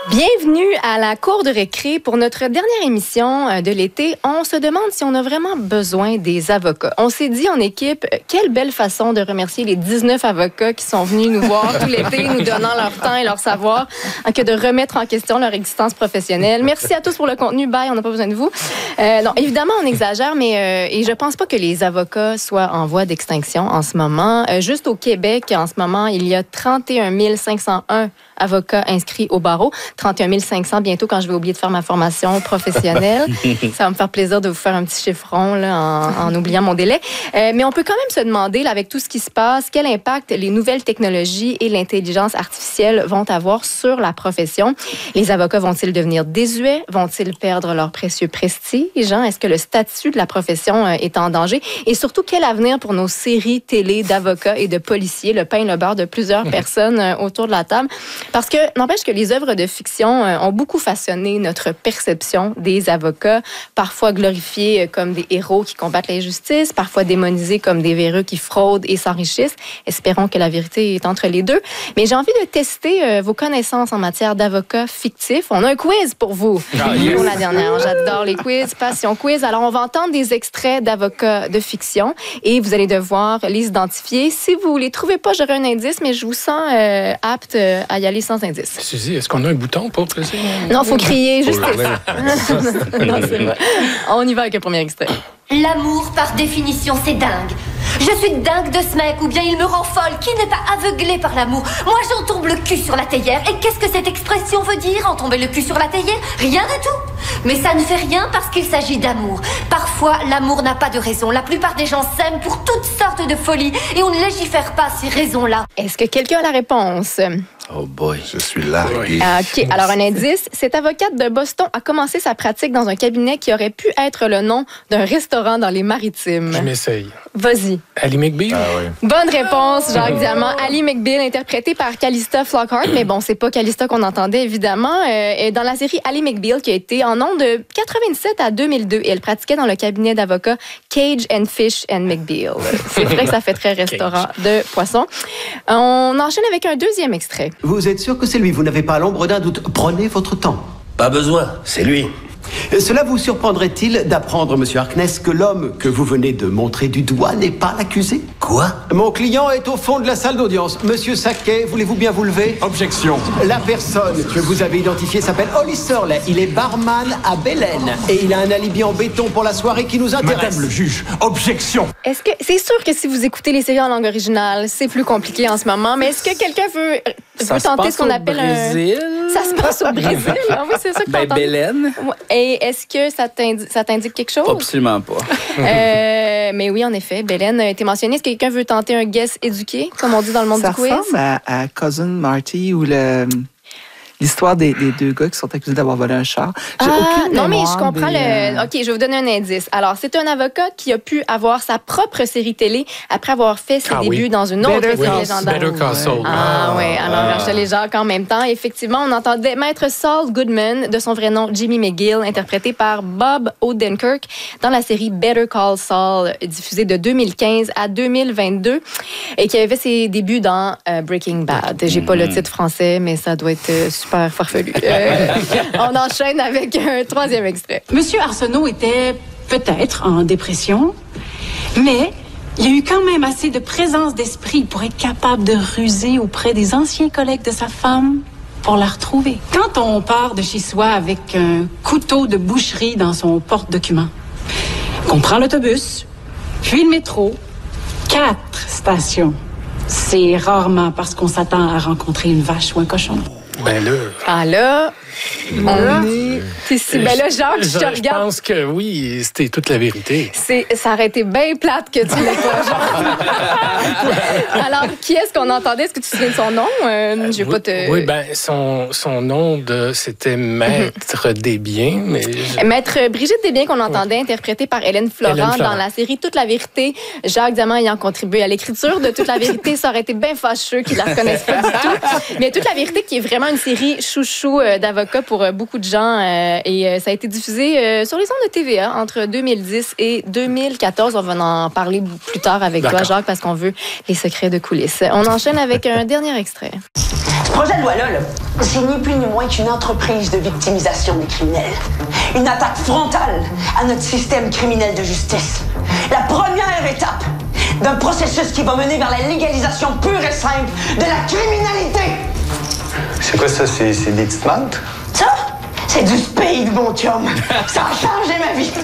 Bienvenue à la cour de récré pour notre dernière émission de l'été. On se demande si on a vraiment besoin des avocats. On s'est dit en équipe, quelle belle façon de remercier les 19 avocats qui sont venus nous voir tout l'été, nous donnant leur temps et leur savoir, que de remettre en question leur existence professionnelle. Merci à tous pour le contenu. Bye, on n'a pas besoin de vous. Non, évidemment, on exagère, mais et je pense pas que les avocats soient en voie d'extinction en ce moment. Juste au Québec, en ce moment, il y a 31 501 avocats inscrits au barreau. 31 500 bientôt quand je vais oublier de faire ma formation professionnelle. Ça va me faire plaisir de vous faire un petit chiffron là, en oubliant mon délai. Mais on peut quand même se demander, là, avec tout ce qui se passe, quel impact les nouvelles technologies et l'intelligence artificielle vont avoir sur la profession. Les avocats vont-ils devenir désuets? Vont-ils perdre leur précieux prestige? Est-ce que le statut de la profession est en danger? Et surtout, quel avenir pour nos séries télé d'avocats et de policiers, le pain et le beurre de plusieurs personnes autour de la table? Parce que, n'empêche que les œuvres de fiction ont beaucoup façonné notre perception des avocats, parfois glorifiés comme des héros qui combattent l'injustice, parfois démonisés comme des véreux qui fraudent et s'enrichissent. Espérons que la vérité est entre les deux. Mais j'ai envie de tester vos connaissances en matière d'avocats fictifs. On a un quiz pour vous pour la dernière. J'adore les quiz, passion quiz. Alors, on va entendre des extraits d'avocats de fiction et vous allez devoir les identifier. Si vous les trouvez pas, j'aurai un indice, mais je vous sens apte à y aller sans indice. Suzy, est-ce qu'on a un bouton pour presser? Non, il faut crier, juste non, c'est vrai. On y va avec le premier extrait. L'amour, par définition, c'est dingue. Je suis dingue de ce mec, ou bien il me rend folle. Qui n'est pas aveuglé par l'amour? Moi, j'en tombe le cul sur la théière. Et qu'est-ce que cette expression veut dire, en tomber le cul sur la théière? Rien du tout. Mais ça ne fait rien parce qu'il s'agit d'amour. Parfois, l'amour n'a pas de raison. La plupart des gens s'aiment pour toutes sortes de folies. Et on ne légifère pas ces raisons-là. Est-ce que quelqu'un a la réponse? Oh boy, je suis largué. OK. Alors, un indice. Cette avocate de Boston a commencé sa pratique dans un cabinet qui aurait pu être le nom d'un restaurant dans les Maritimes. Je m'essaye. Vas-y. Ali McBeal? Ah oui. Bonne réponse, Jacques Diamant. Ali McBeal, interprété par Calista Flockhart. Mais bon, c'est pas Calista qu'on entendait, évidemment. Dans la série Ali McBeal, qui a été en nom de 87 à 2002. Et elle pratiquait dans le cabinet d'avocats Cage and Fish and McBeal. C'est vrai que ça fait très restaurant de poissons. On enchaîne avec un deuxième extrait. Vous êtes sûr que c'est lui? Vous n'avez pas l'ombre d'un doute. Prenez votre temps. Pas besoin, c'est lui. Cela vous surprendrait-il d'apprendre, monsieur Harkness, que l'homme que vous venez de montrer du doigt n'est pas l'accusé? Quoi? Mon client est au fond de la salle d'audience. Monsieur Saquet, voulez-vous bien vous lever? Objection. La personne que vous avez identifiée s'appelle Holly Surley. Il est barman à Belen. Et il a un alibi en béton pour la soirée qui nous intéresse. Madame le juge, objection. Est-ce que c'est sûr que si vous écoutez les séries en langue originale, c'est plus compliqué en ce moment, mais est-ce que quelqu'un veut tenter ce qu'on appelle Brésil. Ça se passe au Brésil. Ah oui, c'est ça que t'entends. Belen. Et est-ce que ça t'indique quelque chose? Absolument pas. Mais oui, en effet, Belen a été mentionnée. Est-ce que quelqu'un veut tenter un guess éduqué, comme on dit dans le monde ça du quiz? Ça ressemble à Cousin Marty ou l'histoire des deux gars qui sont accusés d'avoir volé un char. J'ai aucune non, mais mémoire je comprends OK, je vais vous donner un indice. Alors, c'est un avocat qui a pu avoir sa propre série télé après avoir fait ses débuts dans une autre série légendaire. Better Call Saul. Oui. Alors, je les Jacques en même temps. Effectivement, on entendait Maître Saul Goodman, de son vrai nom Jimmy McGill, interprété par Bob Odenkirk dans la série Better Call Saul, diffusée de 2015 à 2022 et qui avait fait ses débuts dans Breaking Bad. J'ai pas le titre français, mais ça doit être super farfelu. On enchaîne avec un troisième extrait. Monsieur Arsenault était peut-être en dépression, mais il y a eu quand même assez de présence d'esprit pour être capable de ruser auprès des anciens collègues de sa femme pour la retrouver. Quand on part de chez soi avec un couteau de boucherie dans son porte-document, qu'on prend l'autobus, puis le métro, 4 stations, c'est rarement parce qu'on s'attend à rencontrer une vache ou un cochon. Ben là... Ah là... On est ici. Ben là, Jacques, je te regarde. Je pense que oui, c'était toute la vérité. Ça aurait été bien plate que tu l'aies pas, Jacques. Alors, qui est-ce qu'on entendait? Est-ce que tu te souviens de son nom? Je vais pas te... Oui, ben son nom, c'était Maître Desbiens. Maître Brigitte Desbiens qu'on entendait, interprétée par Hélène Florent dans la série Toute la vérité. Jacques Diamant ayant contribué à l'écriture de Toute la vérité, ça aurait été bien fâcheux qu'ils la reconnaissent pas du tout. Mais toute la vérité, qui est vraiment une série chouchou d'avocats pour beaucoup de gens. Et ça a été diffusé sur les ondes de TVA entre 2010 et 2014. On va en parler plus tard avec toi, Jacques, parce qu'on veut les secrets de coulisses. On enchaîne avec un dernier extrait. Ce projet de loi-là, c'est ni plus ni moins qu'une entreprise de victimisation des criminels. Une attaque frontale à notre système criminel de justice. La première étape d'un processus qui va mener vers la légalisation pure et simple de la criminalité. C'est quoi ça? C'est des petites menthes? Ça, c'est du speed, mon chum. Ça a changé ma vie.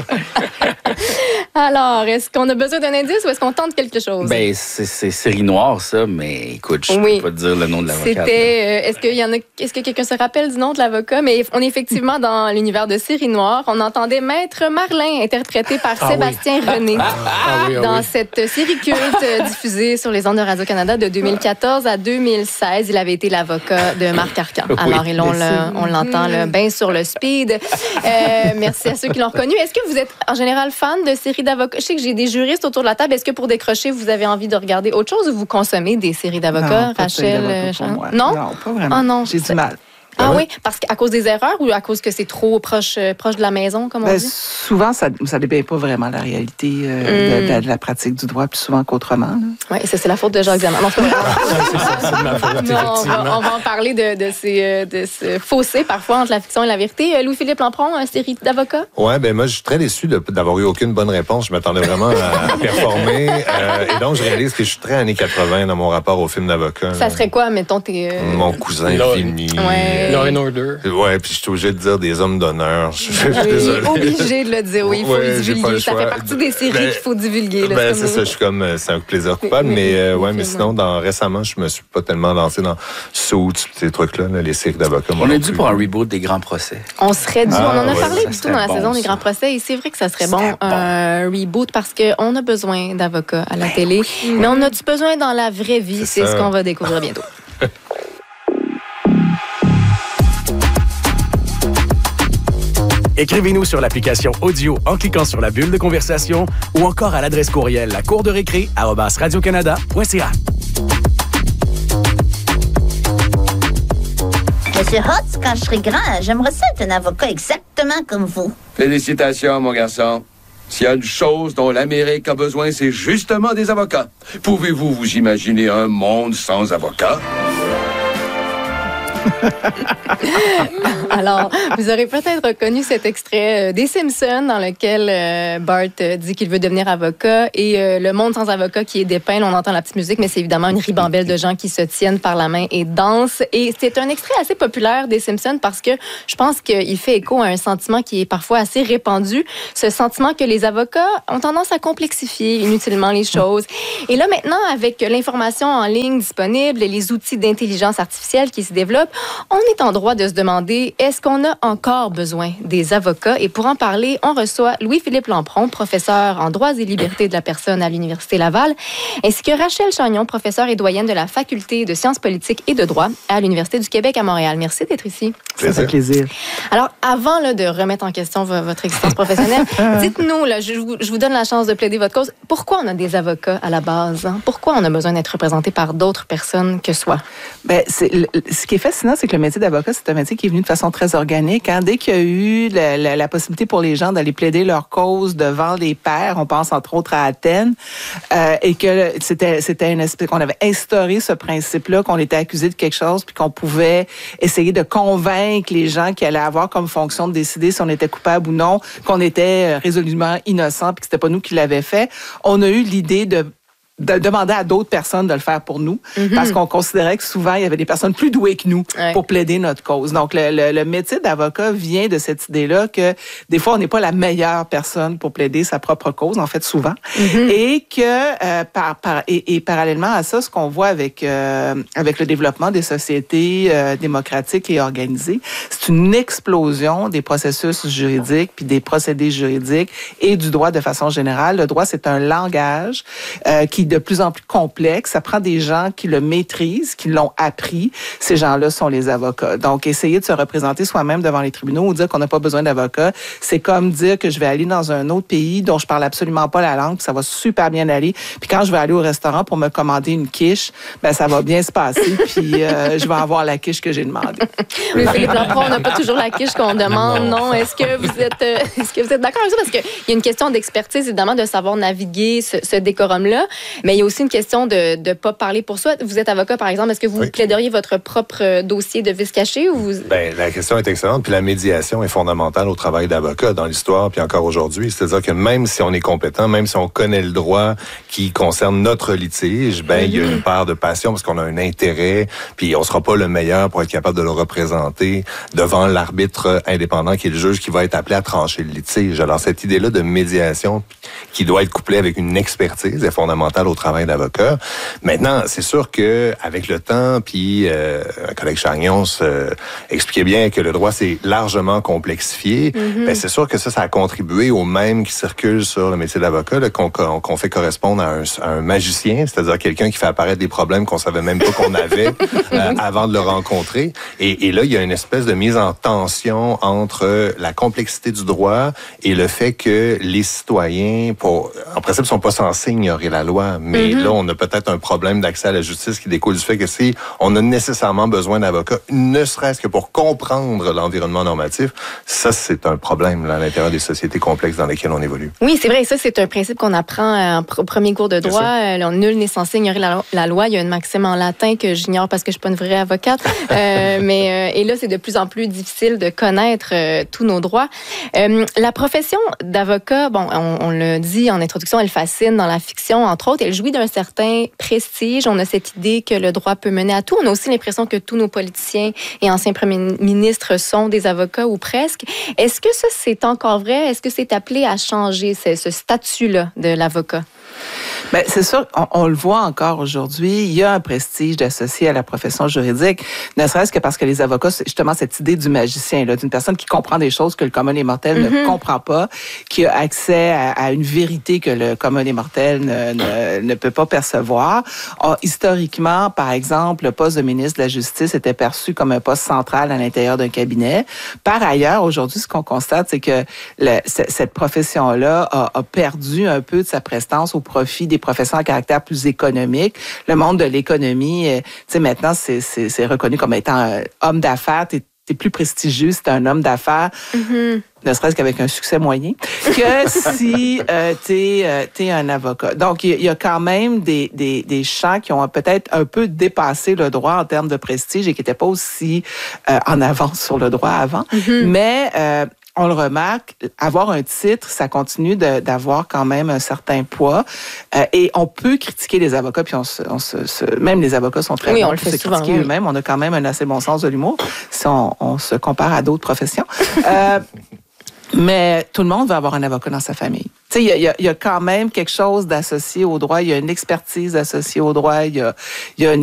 Alors, est-ce qu'on a besoin d'un indice ou est-ce qu'on tente quelque chose? Ben, c'est série noire, ça, mais écoute, je peux pas te dire le nom de l'avocat. C'était. Est-ce que quelqu'un se rappelle du nom de l'avocat? Mais on est effectivement dans l'univers de série noire. On entendait Maître Marlin, interprété par Sébastien René, dans cette série culte diffusée sur les ondes de Radio-Canada de 2014 à 2016. Il avait été l'avocat de Marc Arcan. Alors, on l'entend bien sur le speed. Merci à ceux qui l'ont reconnu. Est-ce que vous êtes en général fan de séries d'avocats? Je sais que j'ai des juristes autour de la table. Est-ce que pour décrocher, vous avez envie de regarder autre chose ou vous consommez des séries d'avocats, Rachel? Non? Non, pas vraiment. Ah non, j'ai du mal. Ah oui, parce qu'à cause des erreurs ou à cause que c'est trop proche de la maison, comme on dit? Souvent, ça ne dépeint pas vraiment la réalité de la pratique du droit, plus souvent qu'autrement. Oui, c'est la faute de Jacques Diamant. Non, c'est de ma faute, on va en parler de ce fossé parfois entre la fiction et la vérité. Louis-Philippe Lampron, série d'avocats? Oui, ben moi, je suis très déçu d'avoir eu aucune bonne réponse. Je m'attendais vraiment à performer. Et donc, je réalise que je suis très années 80 dans mon rapport au film d'avocat. Ça serait quoi, mettons, Mon cousin fini. Law and Order. Oui, puis je suis obligé de dire des hommes d'honneur. Je suis désolé. Obligé de le dire, oui. Il faut le divulguer. Ça fait partie des séries qu'il faut divulguer. C'est ça, je suis comme... C'est un plaisir coupable, mais sinon, récemment, je me suis pas tellement lancé dans Suits, ces trucs-là, les séries d'avocats. On est dû pour un reboot des Grands Procès. On serait dû. On en a parlé du tout dans la saison des Grands Procès, et c'est vrai que ça serait bon, un reboot, parce qu'on a besoin d'avocats à la télé, mais on a-tu besoin dans la vraie vie? C'est ce qu'on va découvrir bientôt. Écrivez-nous sur l'application audio en cliquant sur la bulle de conversation ou encore à l'adresse courriel lacourderécré@radiocanada.ca. Monsieur Hotz, quand je serai grand, j'aimerais ça être un avocat exactement comme vous. Félicitations, mon garçon. S'il y a une chose dont l'Amérique a besoin, c'est justement des avocats. Pouvez-vous vous imaginer un monde sans avocats? Alors, vous aurez peut-être reconnu cet extrait des Simpsons dans lequel Bart dit qu'il veut devenir avocat et le monde sans avocat qui est dépeint. On entend la petite musique, mais c'est évidemment une ribambelle de gens qui se tiennent par la main et dansent. Et c'est un extrait assez populaire des Simpsons parce que je pense qu'il fait écho à un sentiment qui est parfois assez répandu, ce sentiment que les avocats ont tendance à complexifier inutilement les choses. Et là, maintenant, avec l'information en ligne disponible et les outils d'intelligence artificielle qui se développent, on est en droit de se demander, est-ce qu'on a encore besoin des avocats? Et pour en parler, on reçoit Louis-Philippe Lampron, professeur en droits et libertés de la personne à l'Université Laval, ainsi que Rachel Chagnon, professeure et doyenne de la Faculté de sciences politiques et de droit à l'Université du Québec à Montréal. Merci d'être ici. Ça fait plaisir. Alors, avant de remettre en question votre existence professionnelle, dites-nous, je vous donne la chance de plaider votre cause. Pourquoi on a des avocats à la base? Hein? Pourquoi on a besoin d'être représenté par d'autres personnes que soi? Ben, ce qui est fascinant, c'est que le métier d'avocat, c'est un métier qui est venu de façon très organique. Hein? Dès qu'il y a eu la possibilité pour les gens d'aller plaider leur cause devant les pairs, on pense entre autres à Athènes, et que c'était une espèce qu'on avait instauré ce principe-là, qu'on était accusé de quelque chose, puis qu'on pouvait essayer de convaincre les gens qui allaient avoir comme fonction de décider si on était coupable ou non, qu'on était résolument innocent, puis que c'était pas nous qui l'avait fait. On a eu l'idée de demander à d'autres personnes de le faire pour nous, parce qu'on considérait que souvent, il y avait des personnes plus douées que nous pour plaider notre cause. Donc, le métier d'avocat vient de cette idée-là que des fois, on n'est pas la meilleure personne pour plaider sa propre cause, en fait, souvent. Et que, parallèlement à ça, ce qu'on voit avec le développement des sociétés démocratiques et organisées, c'est une explosion des processus juridiques, puis des procédés juridiques et du droit de façon générale. Le droit, c'est un langage qui de plus en plus complexe. Ça prend des gens qui le maîtrisent, qui l'ont appris. Ces gens-là sont les avocats. Donc, essayer de se représenter soi-même devant les tribunaux ou dire qu'on n'a pas besoin d'avocats, c'est comme dire que je vais aller dans un autre pays dont je parle absolument pas la langue, puis ça va super bien aller. Puis quand je vais aller au restaurant pour me commander une quiche, ben ça va bien se passer, puis je vais avoir la quiche que j'ai demandée. Oui, Philippe Lampron, on n'a pas toujours la quiche qu'on demande, non? Est-ce que vous êtes d'accord avec ça? Parce qu'il y a une question d'expertise, évidemment, de savoir naviguer ce décorum-là, mais il y a aussi une question de ne pas parler pour soi. Vous êtes avocat, par exemple. Est-ce que vous plaideriez votre propre dossier de vice caché? Ou vous... Bien, la question est excellente, puis la médiation est fondamentale au travail d'avocat dans l'histoire, puis encore aujourd'hui. C'est-à-dire que même si on est compétent, même si on connaît le droit qui concerne notre litige, ben il y a une part de passion parce qu'on a un intérêt, puis on sera pas le meilleur pour être capable de le représenter devant l'arbitre indépendant qui est le juge qui va être appelé à trancher le litige. Alors cette idée-là de médiation qui doit être couplée avec une expertise est fondamentale au travail d'avocat. Maintenant, c'est sûr que avec le temps, puis un collègue Chagnon expliquait bien que le droit s'est largement complexifié. Ben, c'est sûr que ça a contribué au même qui circule sur le métier d'avocat, là, qu'on fait correspondre à un magicien, c'est-à-dire quelqu'un qui fait apparaître des problèmes qu'on savait même pas qu'on avait avant de le rencontrer. Et là, il y a une espèce de mise en tension entre la complexité du droit et le fait que les citoyens, en principe, sont pas censés ignorer la loi. Mais là, on a peut-être un problème d'accès à la justice qui découle du fait que si on a nécessairement besoin d'avocats, ne serait-ce que pour comprendre l'environnement normatif, ça, c'est un problème là, à l'intérieur des sociétés complexes dans lesquelles on évolue. Oui, c'est vrai. Et ça, c'est un principe qu'on apprend au premier cours de droit. Nul n'est censé ignorer la loi. Il y a une maxime en latin que j'ignore parce que je suis pas une vraie avocate. Et là, c'est de plus en plus difficile de connaître tous nos droits. La profession d'avocat, bon, on le dit en introduction, elle fascine dans la fiction, entre autres. Elle jouit d'un certain prestige. On a cette idée que le droit peut mener à tout. On a aussi l'impression que tous nos politiciens et anciens premiers ministres sont des avocats ou presque. Est-ce que ça, c'est encore vrai? Est-ce que c'est appelé à changer, ce statut-là de l'avocat? Bien, c'est sûr, on le voit encore aujourd'hui, il y a un prestige associé à la profession juridique, ne serait-ce que parce que les avocats, c'est justement cette idée du magicien, là, d'une personne qui comprend des choses que le commun des mortels ne comprend pas, qui a accès à une vérité que le commun des mortels ne peut pas percevoir. Historiquement, par exemple, le poste de ministre de la Justice était perçu comme un poste central à l'intérieur d'un cabinet. Par ailleurs, aujourd'hui, ce qu'on constate, c'est que cette profession-là a perdu un peu de sa prestance au profit des professions à caractère plus économique. Le monde de l'économie, tu sais, maintenant, c'est reconnu comme étant un homme d'affaires. T'es plus prestigieux si t'es un homme d'affaires, ne serait-ce qu'avec un succès moyen, que si t'es un avocat. Donc, il y a quand même des champs qui ont peut-être un peu dépassé le droit en termes de prestige et qui n'étaient pas aussi en avance sur le droit avant. Mais on le remarque, avoir un titre, ça continue d'avoir quand même un certain poids. Et on peut critiquer les avocats, puis même les avocats sont très bons pour se critiquer eux-mêmes. On a quand même un assez bon sens de l'humour si on se compare à d'autres professions. Mais tout le monde veut avoir un avocat dans sa famille. Tu sais, il y a quand même quelque chose d'associé au droit. Il y a une expertise associée au droit. Il y a une